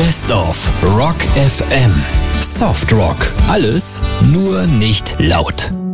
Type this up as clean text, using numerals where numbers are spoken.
Best of Rock FM. Soft Rock. Alles nur nicht laut.